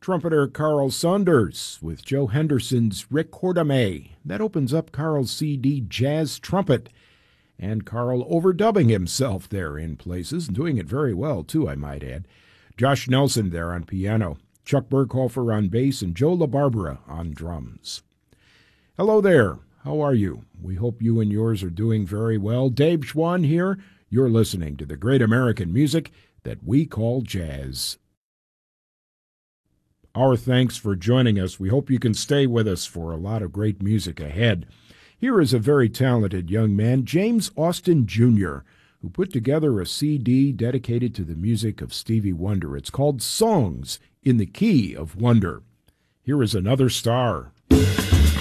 Trumpeter Carl Saunders with Joe Henderson's Recordame. That opens up Carl's CD Jazz Trumpet. And Carl overdubbing himself there in places, and doing it very well, too, I might add. Josh Nelson there on piano, Chuck Berghofer on bass, and Joe LaBarbera on drums. Hello there. How are you? We hope you and yours are doing very well. Dave Schwann here. You're listening to the great American music that we call jazz. Our thanks for joining us. We hope you can stay with us for a lot of great music ahead. Here is a very talented young man, James Austin Jr., who put together a CD dedicated to the music of Stevie Wonder. It's called Songs in the Key of Wonder. Here is another star.